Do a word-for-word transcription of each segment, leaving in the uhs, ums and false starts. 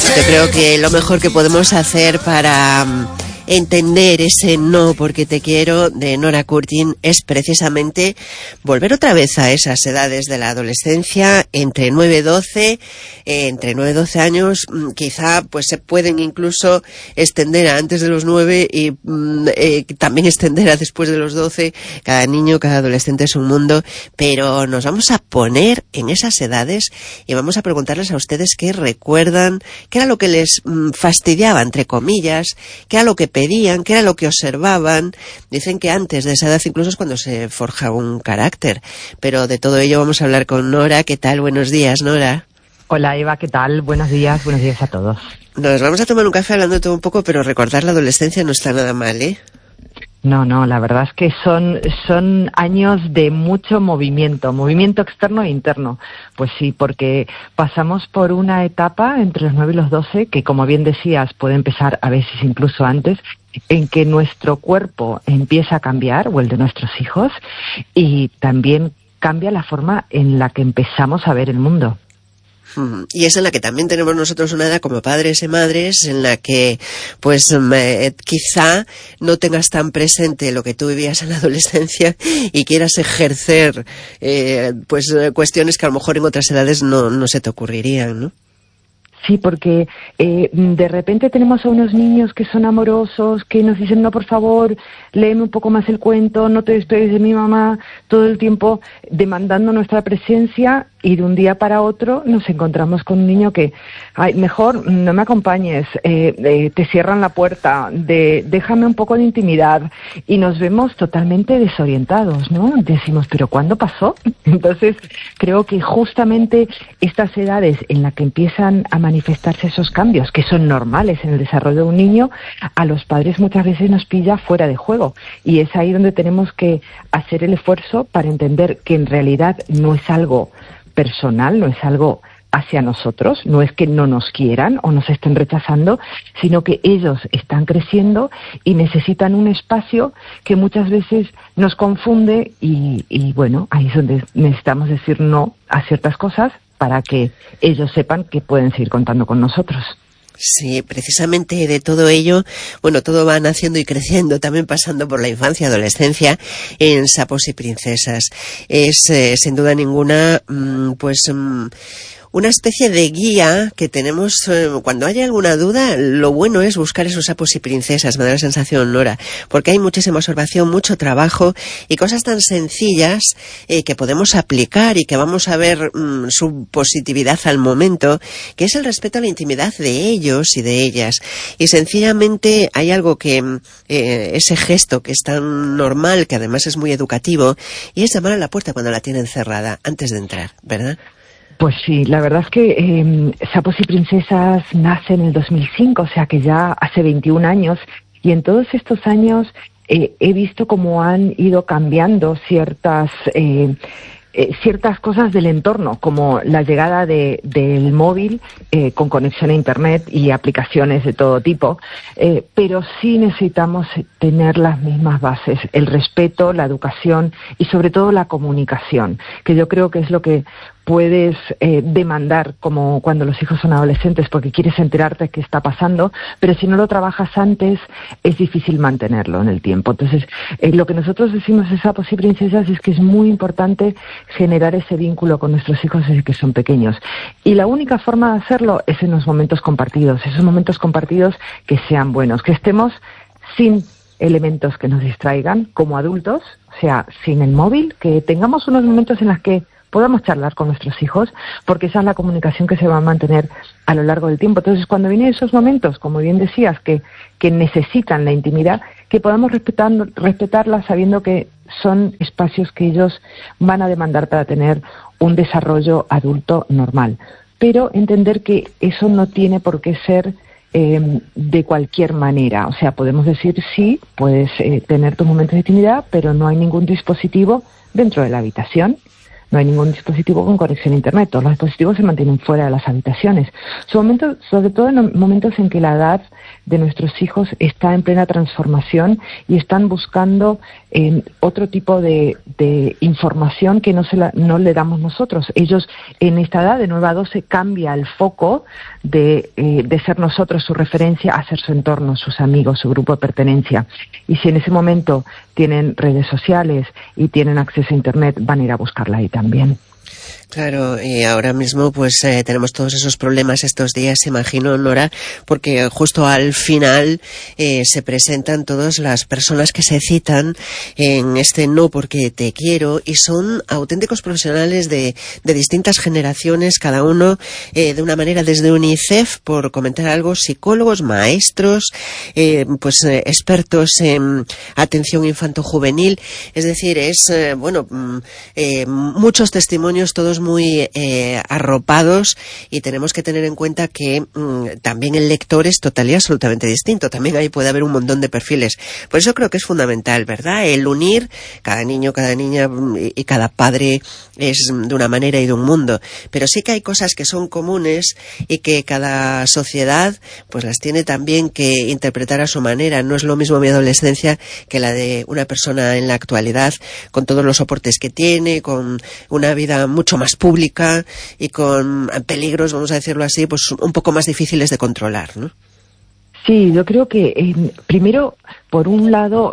Yo creo que lo mejor que podemos hacer para entender ese no porque te quiero de Nora Curtin es precisamente volver otra vez a esas edades de la adolescencia, entre nueve y doce, eh, entre nueve y doce años, quizá pues se pueden incluso extender a antes de los nueve y eh, también extender a después de los doce. Cada niño, cada adolescente es un mundo, pero nos vamos a poner en esas edades y vamos a preguntarles a ustedes qué recuerdan, qué era lo que les mm, fastidiaba, entre comillas, qué era lo que pedían, qué era lo que observaban. Dicen que antes de esa edad incluso es cuando se forja un carácter, pero de todo ello vamos a hablar con Nora. ¿Qué tal? Buenos días, Nora. Hola, Eva, ¿qué tal? Buenos días, buenos días a todos. Nos vamos a tomar un café hablando de todo un poco, pero recordar la adolescencia no está nada mal, ¿eh? No, no, la verdad es que son, son años de mucho movimiento, movimiento externo e interno. Pues sí, porque pasamos por una etapa entre los nueve y los doce, que como bien decías, puede empezar a veces incluso antes, en que nuestro cuerpo empieza a cambiar, o el de nuestros hijos, y también cambia la forma en la que empezamos a ver el mundo. Y es en la que también tenemos nosotros una edad como padres y madres, en la que pues eh, quizá no tengas tan presente lo que tú vivías en la adolescencia y quieras ejercer eh, pues cuestiones que a lo mejor en otras edades no, no se te ocurrirían, ¿no? Sí, porque eh, de repente tenemos a unos niños que son amorosos, que nos dicen, no, por favor, léeme un poco más el cuento, no te despegues de mi mamá, todo el tiempo demandando nuestra presencia, y de un día para otro nos encontramos con un niño que, ay, mejor no me acompañes, eh, eh, te cierran la puerta, de, déjame un poco de intimidad, y nos vemos totalmente desorientados, ¿no? Decimos, ¿pero cuándo pasó? Entonces, creo que justamente estas edades en las que empiezan a manifestarse esos cambios, que son normales en el desarrollo de un niño, a los padres muchas veces nos pilla fuera de juego, y es ahí donde tenemos que hacer el esfuerzo para entender que en realidad no es algo personal, no es algo hacia nosotros, no es que no nos quieran o nos estén rechazando, sino que ellos están creciendo y necesitan un espacio que muchas veces nos confunde y, y bueno, ahí es donde necesitamos decir no a ciertas cosas para que ellos sepan que pueden seguir contando con nosotros. Sí, precisamente de todo ello, bueno, todo va naciendo y creciendo, también pasando por la infancia y adolescencia en Sapos y Princesas. Es, eh, sin duda ninguna, mmm, pues... Mmm, una especie de guía que tenemos eh, cuando haya alguna duda. Lo bueno es buscar esos sapos y princesas, me da la sensación, Nora, porque hay muchísima observación, mucho trabajo y cosas tan sencillas eh, que podemos aplicar y que vamos a ver mmm, su positividad al momento, que es el respeto a la intimidad de ellos y de ellas. Y sencillamente hay algo que, eh, ese gesto que es tan normal, que además es muy educativo, y es llamar a la puerta cuando la tienen cerrada, antes de entrar, ¿verdad? Pues sí, la verdad es que eh, Sapos y Princesas nace en el dos mil cinco, o sea que ya hace veintiún años, y en todos estos años eh, he visto cómo han ido cambiando ciertas... Eh, Eh, ciertas cosas del entorno, como la llegada de, del móvil eh, con conexión a internet y aplicaciones de todo tipo, eh, pero sí necesitamos tener las mismas bases, el respeto, la educación y sobre todo la comunicación, que yo creo que es lo que puedes eh, demandar como cuando los hijos son adolescentes, porque quieres enterarte qué está pasando, pero si no lo trabajas antes es difícil mantenerlo en el tiempo. Entonces, eh, lo que nosotros decimos en Sapos y Princesas es que es muy importante generar ese vínculo con nuestros hijos desde que son pequeños. Y la única forma de hacerlo es en los momentos compartidos, esos momentos compartidos que sean buenos, que estemos sin elementos que nos distraigan como adultos, o sea, sin el móvil, que tengamos unos momentos en los que podamos charlar con nuestros hijos, porque esa es la comunicación que se va a mantener a lo largo del tiempo. Entonces, cuando vienen esos momentos, como bien decías, que, que necesitan la intimidad, que podamos respetar, respetarla sabiendo que son espacios que ellos van a demandar para tener un desarrollo adulto normal. Pero entender que eso no tiene por qué ser eh, de cualquier manera. O sea, podemos decir sí, puedes eh, tener tus momentos de intimidad, pero no hay ningún dispositivo dentro de la habitación. No hay ningún dispositivo con conexión a internet. Todos los dispositivos se mantienen fuera de las habitaciones. Son momentos, sobre todo en momentos en que la edad de nuestros hijos está en plena transformación y están buscando eh, otro tipo de, de información que no, se la, no le damos nosotros. Ellos, en esta edad de nueve a doce, cambia el foco de, eh, de ser nosotros su referencia a ser su entorno, sus amigos, su grupo de pertenencia. Y si en ese momento tienen redes sociales y tienen acceso a Internet, van a ir a buscarla ahí también. Claro, y ahora mismo pues eh, tenemos todos esos problemas estos días, imagino, Nora, porque justo al final eh, se presentan todas las personas que se citan en este No porque te quiero, y son auténticos profesionales de, de distintas generaciones, cada uno eh, de una manera, desde UNICEF, por comentar algo, psicólogos, maestros, eh, pues eh, expertos en atención infanto-juvenil, es decir, es, eh, bueno, eh, muchos testimonios, todos muy eh, arropados, y tenemos que tener en cuenta que mmm, también el lector es total y absolutamente distinto. También ahí puede haber un montón de perfiles. Por eso creo que es fundamental, ¿verdad?, el unir cada niño, cada niña y, y cada padre es de una manera y de un mundo. Pero sí que hay cosas que son comunes y que cada sociedad pues las tiene también que interpretar a su manera. No es lo mismo mi adolescencia que la de una persona en la actualidad, con todos los soportes que tiene, con una vida mucho más pública y con peligros, vamos a decirlo así, pues un poco más difíciles de controlar, ¿no? Sí, yo creo que eh, primero, por un lado,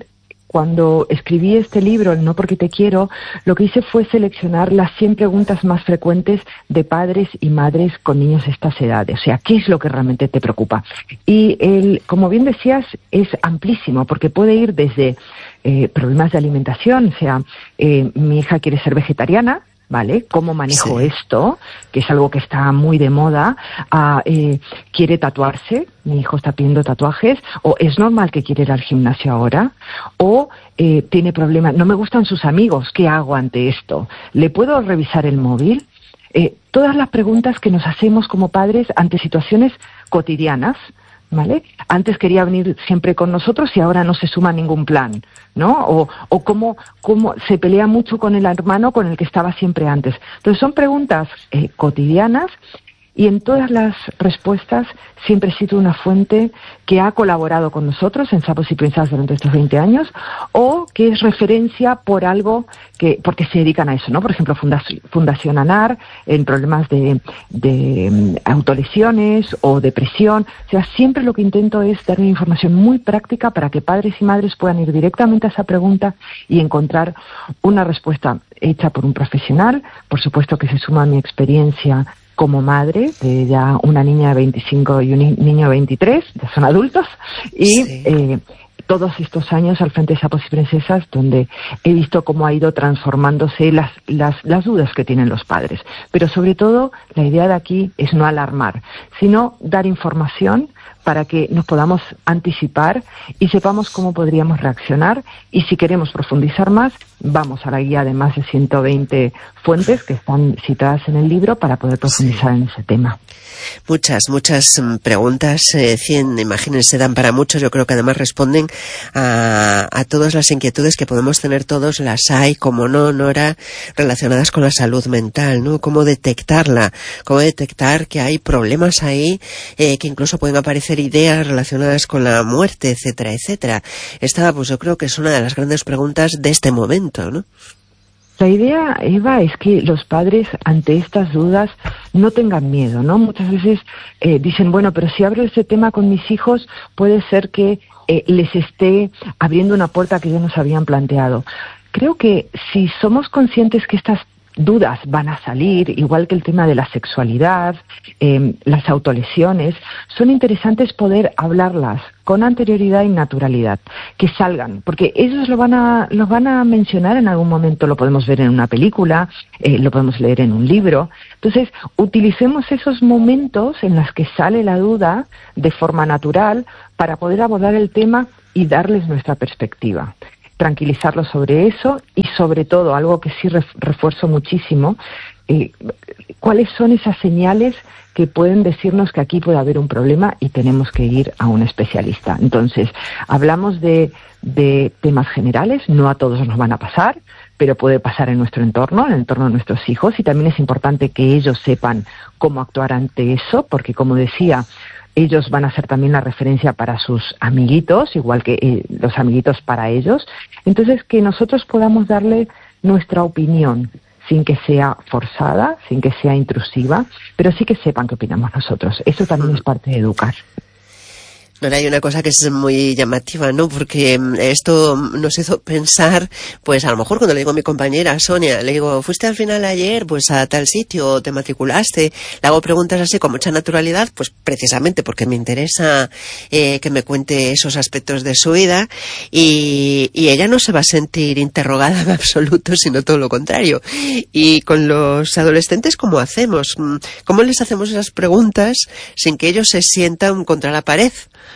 cuando escribí este libro, el No porque te quiero, lo que hice fue seleccionar las cien preguntas más frecuentes de padres y madres con niños de estas edades. O sea, ¿qué es lo que realmente te preocupa? Y el, como bien decías, es amplísimo, porque puede ir desde eh, problemas de alimentación, o sea, eh, mi hija quiere ser vegetariana, ¿vale? ¿Cómo manejo sí. esto? Que es algo que está muy de moda. Ah, eh, ¿Quiere tatuarse? Mi hijo está pidiendo tatuajes. ¿O es normal que quiera ir al gimnasio ahora? ¿O eh, tiene problemas? No me gustan sus amigos. ¿Qué hago ante esto? ¿Le puedo revisar el móvil? Eh, todas las preguntas que nos hacemos como padres ante situaciones cotidianas, ¿vale? Antes quería venir siempre con nosotros y ahora no se suma a ningún plan, ¿no? O, o cómo, cómo se pelea mucho con el hermano con el que estaba siempre antes. Entonces son preguntas eh, cotidianas, y en todas las respuestas siempre cito una fuente que ha colaborado con nosotros en Sapos y Princesas durante estos veinte años, o que es referencia por algo que, porque se dedican a eso, ¿no? Por ejemplo, Fundación, Fundación ANAR, en problemas de, de um, autolesiones o depresión. O sea, siempre lo que intento es dar una información muy práctica para que padres y madres puedan ir directamente a esa pregunta y encontrar una respuesta hecha por un profesional. Por supuesto que se suma a mi experiencia como madre de ya una niña de veinticinco y un niño de veintitrés, ya son adultos, y sí. eh, todos estos años al frente de Sapos y Princesas, donde he visto cómo ha ido transformándose las, las, las dudas que tienen los padres. Pero sobre todo, la idea de aquí es no alarmar, sino dar información para que nos podamos anticipar y sepamos cómo podríamos reaccionar. Y si queremos profundizar más, vamos a la guía de más de ciento veinte fuentes que están citadas en el libro para poder profundizar sí. en ese tema. Muchas, muchas preguntas, eh, cien, imagínense, dan para muchos. Yo creo que además responden a, a todas las inquietudes que podemos tener todos. Las hay, como no, Nora, relacionadas con la salud mental, ¿no? Cómo detectarla, cómo detectar que hay problemas ahí, eh, que incluso pueden aparecer ideas relacionadas con la muerte, etcétera, etcétera. Esta, pues yo creo que es una de las grandes preguntas de este momento, ¿no? La idea, Eva, es que los padres ante estas dudas no tengan miedo, ¿no? Muchas veces eh, dicen, bueno, pero si abro este tema con mis hijos, puede ser que eh, les esté abriendo una puerta que ellos nos habían planteado. Creo que si somos conscientes que estas dudas van a salir, igual que el tema de la sexualidad, eh, las autolesiones, son interesantes poder hablarlas con anterioridad y naturalidad, que salgan, porque ellos lo van a, lo van a mencionar en algún momento, lo podemos ver en una película, eh, lo podemos leer en un libro. Entonces, utilicemos esos momentos en los que sale la duda de forma natural para poder abordar el tema y darles nuestra perspectiva. Tranquilizarlos sobre eso y sobre todo, algo que sí refuerzo muchísimo, eh, cuáles son esas señales que pueden decirnos que aquí puede haber un problema y tenemos que ir a un especialista. Entonces, hablamos de, de temas generales, no a todos nos van a pasar, pero puede pasar en nuestro entorno, en el entorno de nuestros hijos, y también es importante que ellos sepan cómo actuar ante eso, porque como decía, ellos van a ser también la referencia para sus amiguitos, igual que eh, los amiguitos para ellos. Entonces, que nosotros podamos darle nuestra opinión, sin que sea forzada, sin que sea intrusiva, pero sí que sepan qué opinamos nosotros. Eso también es parte de educar. Ahora hay una cosa que es muy llamativa, ¿no? Porque esto nos hizo pensar, pues a lo mejor cuando le digo a mi compañera Sonia, le digo, ¿fuiste al final ayer pues a tal sitio, te matriculaste? Le hago preguntas así con mucha naturalidad, pues precisamente porque me interesa eh, que me cuente esos aspectos de su vida, y, y ella no se va a sentir interrogada en absoluto, sino todo lo contrario. Y con los adolescentes, ¿cómo hacemos? ¿Cómo les hacemos esas preguntas sin que ellos se sientan contra la pared?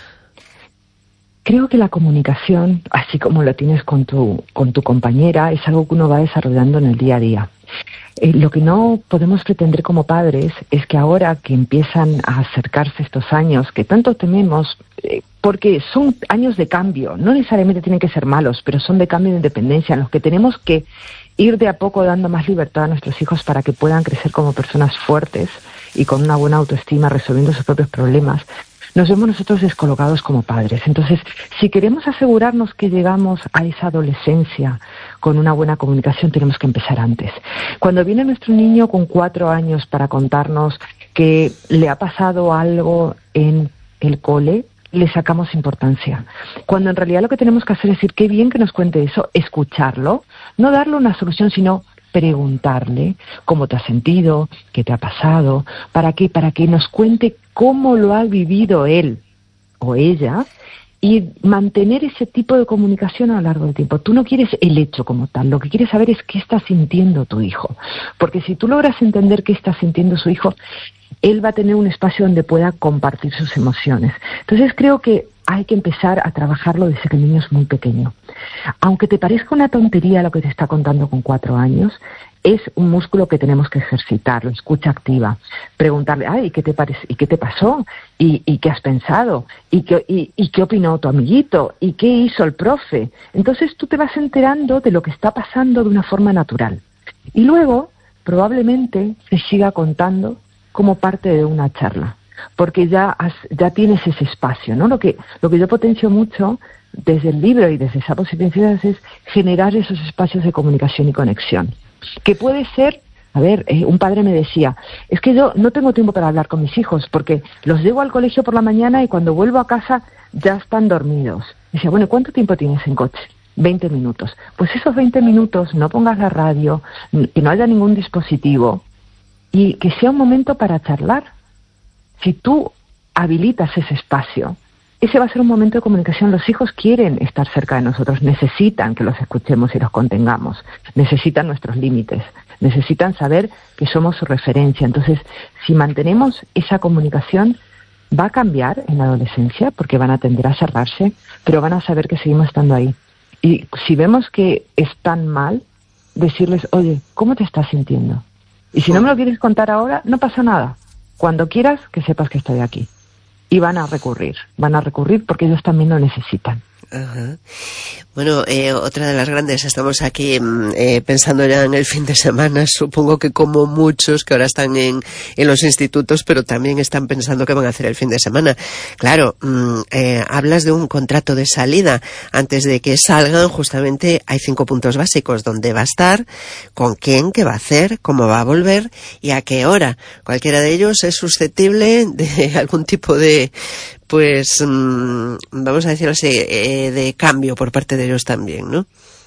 Creo que la comunicación, así como lo tienes con tu, con tu compañera, es algo que uno va desarrollando en el día a día. Eh, lo que no podemos pretender como padres es que ahora que empiezan a acercarse estos años, que tanto tememos, eh, porque son años de cambio, no necesariamente tienen que ser malos, pero son de cambio de independencia, en los que tenemos que ir de a poco dando más libertad a nuestros hijos para que puedan crecer como personas fuertes y con una buena autoestima, resolviendo sus propios problemas. Nos vemos nosotros descolocados como padres. Entonces, si queremos asegurarnos que llegamos a esa adolescencia con una buena comunicación, tenemos que empezar antes. Cuando viene nuestro niño con cuatro años para contarnos que le ha pasado algo en el cole, le sacamos importancia. Cuando en realidad lo que tenemos que hacer es decir, qué bien que nos cuente eso, escucharlo, no darle una solución, sino preguntarle cómo te has sentido, qué te ha pasado, para qué, para que nos cuente cómo lo ha vivido él o ella, y mantener ese tipo de comunicación a lo largo del tiempo. Tú no quieres el hecho como tal, lo que quieres saber es qué está sintiendo tu hijo, porque si tú logras entender qué está sintiendo su hijo, él va a tener un espacio donde pueda compartir sus emociones. Entonces creo que hay que empezar a trabajarlo desde que el niño es muy pequeño. Aunque te parezca una tontería lo que te está contando con cuatro años, es un músculo que tenemos que ejercitar, la escucha activa. Preguntarle, ay, ¿qué te parece? ¿Y qué te pasó? ¿Y, y qué has pensado? ¿Y qué, y, ¿Y qué opinó tu amiguito? ¿Y qué hizo el profe? Entonces tú te vas enterando de lo que está pasando de una forma natural. Y luego, probablemente, se siga contando como parte de una charla, porque ya has, ya tienes ese espacio, ¿no? Lo que lo que yo potencio mucho desde el libro y desde Sapos y Princesas es generar esos espacios de comunicación y conexión, que puede ser, a ver, eh, un padre me decía, es que yo no tengo tiempo para hablar con mis hijos, porque los llevo al colegio por la mañana y cuando vuelvo a casa ya están dormidos. Dice, bueno, ¿cuánto tiempo tienes en coche? veinte minutos. Pues esos veinte minutos no pongas la radio, que no haya ningún dispositivo, y que sea un momento para charlar. Si tú habilitas ese espacio, ese va a ser un momento de comunicación. Los hijos quieren estar cerca de nosotros, necesitan que los escuchemos y los contengamos, necesitan nuestros límites, necesitan saber que somos su referencia. Entonces, si mantenemos esa comunicación, va a cambiar en la adolescencia, porque van a tender a cerrarse, pero van a saber que seguimos estando ahí. Y si vemos que están mal, decirles, oye, ¿cómo te estás sintiendo? Y si no me lo quieres contar ahora, no pasa nada. Cuando quieras, que sepas que estoy aquí. Y van a recurrir, van a recurrir porque ellos también lo necesitan. Ajá. Bueno, eh, otra de las grandes, estamos aquí eh, pensando ya en el fin de semana, supongo que como muchos que ahora están en, en los institutos, pero también están pensando qué van a hacer el fin de semana. Claro, mmm, eh, hablas de un contrato de salida. Antes de que salgan, justamente hay cinco puntos básicos: dónde va a estar, con quién, qué va a hacer, cómo va a volver y a qué hora. Cualquiera de ellos es susceptible de algún tipo de, pues, mmm, vamos a decirlo así, eh, de cambio por parte de ellos también, ¿no?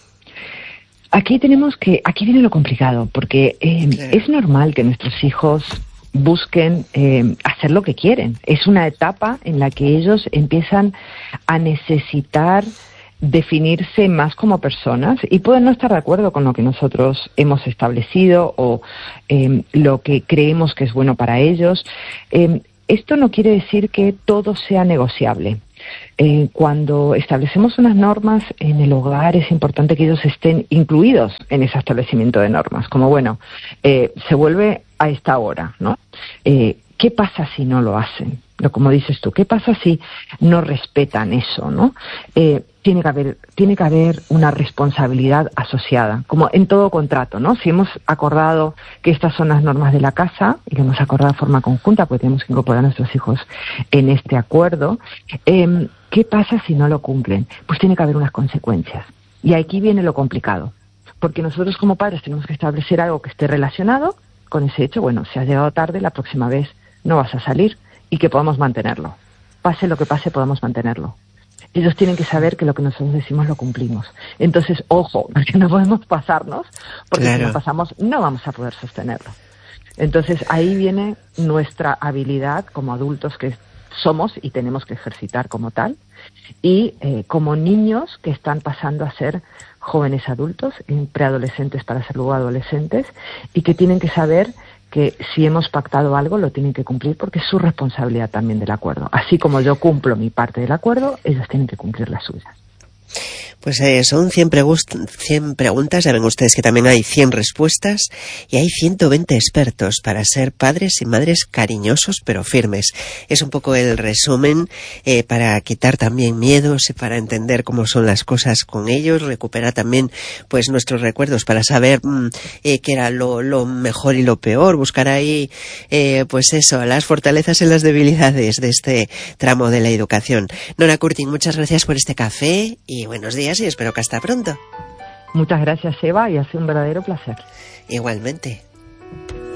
Aquí tenemos que, aquí viene lo complicado, porque eh, claro. Es normal que nuestros hijos busquen eh, hacer lo que quieren. Es una etapa en la que ellos empiezan a necesitar definirse más como personas y pueden no estar de acuerdo con lo que nosotros hemos establecido o eh, lo que creemos que es bueno para ellos. Eh, Esto no quiere decir que todo sea negociable. Eh, cuando establecemos unas normas en el hogar es importante que ellos estén incluidos en ese establecimiento de normas. Como, bueno, eh, se vuelve a esta hora, ¿no? Eh, ¿Qué pasa si no lo hacen? Como dices tú, ¿qué pasa si no respetan eso, no? Eh, tiene que haber, tiene que haber una responsabilidad asociada, como en todo contrato, ¿no? Si hemos acordado que estas son las normas de la casa y lo hemos acordado de forma conjunta, pues tenemos que incorporar a nuestros hijos en este acuerdo. Eh, ¿Qué pasa si no lo cumplen? Pues tiene que haber unas consecuencias. Y aquí viene lo complicado, porque nosotros como padres tenemos que establecer algo que esté relacionado con ese hecho. Bueno, si has llegado tarde, la próxima vez no vas a salir, y que podamos mantenerlo. Pase lo que pase, podamos mantenerlo. Ellos tienen que saber que lo que nosotros decimos lo cumplimos. Entonces, ojo, porque no podemos pasarnos, porque claro, si nos pasamos no vamos a poder sostenerlo. Entonces, ahí viene nuestra habilidad como adultos que somos y tenemos que ejercitar como tal, y eh, como niños que están pasando a ser jóvenes adultos, preadolescentes para ser luego adolescentes, y que tienen que saber que si hemos pactado algo lo tienen que cumplir, porque es su responsabilidad también del acuerdo. Así como yo cumplo mi parte del acuerdo, ellos tienen que cumplir la suya. Pues eh, son cien, pregu- cien preguntas, ya ven ustedes que también hay cien respuestas y hay ciento veinte expertos para ser padres y madres cariñosos pero firmes. Es un poco el resumen eh, para quitar también miedos y para entender cómo son las cosas con ellos, recuperar también pues nuestros recuerdos para saber mmm, eh, qué era lo, lo mejor y lo peor, buscar ahí eh, pues eso, las fortalezas y las debilidades de este tramo de la educación. Nora Curtin, muchas gracias por este café y buenos días y espero que hasta pronto. Muchas gracias, Eva, y ha sido un verdadero placer. Igualmente.